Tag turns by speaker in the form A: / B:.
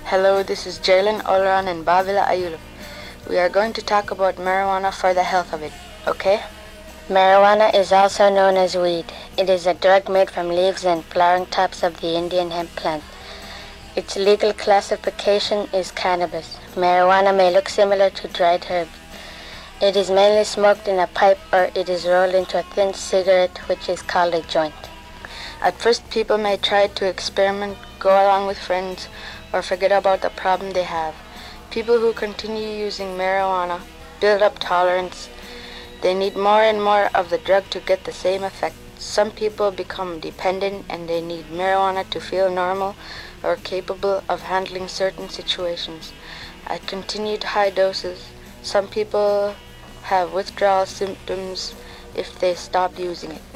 A: Hello, this is Jalen Olran and Bavila Ayulub. We are going to talk about marijuana for the health of it, okay?
B: Marijuana is also known as weed. It is a drug made from leaves and flowering tops of the Indian hemp plant. Its legal classification is cannabis. Marijuana may look similar to dried herbs. It is mainly smoked in a pipe or it is rolled into a thin cigarette, which is called a joint.
A: At first, people may try to experiment, go along with friends, or forget about the problem they have. People who continue using marijuana build up tolerance. They need more and more of the drug to get the same effect. Some people become dependent and they need marijuana to feel normal or capable of handling certain situations. At continued high doses, some people have withdrawal symptoms if they stop using it.